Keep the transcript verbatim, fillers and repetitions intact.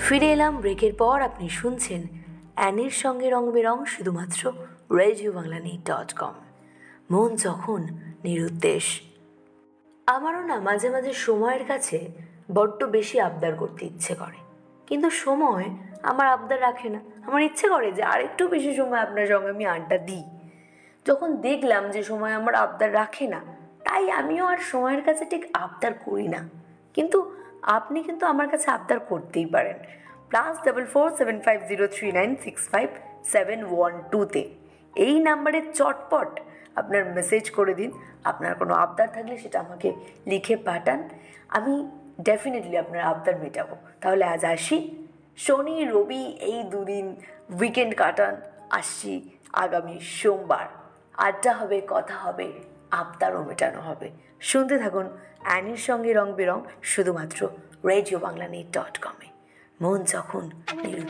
ফিরে এলাম ব্রেকের পর। আপনি শুনছেন অ্যানির সঙ্গে রং বেরং, শুধুমাত্র radio Bangla NEET dot com. মন যখন নিরুদ্দেশ। আমারও না মাঝে মাঝে সময়ের কাছে বড্ড বেশি আবদার করতে ইচ্ছে করে, কিন্তু সময় আমার আবদার রাখে না। আমার ইচ্ছে করে যে আরেকটু বেশি সময় আপনার সঙ্গে আমি আড্ডা দিই। যখন দেখলাম যে সময় আমার আবদার রাখে না, তাই আমিও আর সময়ের কাছে ঠিক আবদার করি না। কিন্তু আপনি কিন্তু আমার কাছে আবদার করতেই পারেন। Plus double four seven five zero three nine six five seven one টুতে এই নাম্বারে চটপট আপনার মেসেজ করে দিন। আপনার কোনো আবদার থাকলে সেটা আমাকে লিখে পাঠান, আমি ডেফিনেটলি আপনার আবদার মেটাবো। তাহলে আজ আসি। শনি রবি এই দুদিন উইকেন্ড কাটান, আসছি আগামী সোমবার। আড্ডা হবে, কথা হবে, আবদারও মেটানো হবে। শুনতে থাকুন অ্যানির সঙ্গে রং বেরং, শুধুমাত্র রেডিও বাংলা নিট ডট কমে। মন যখন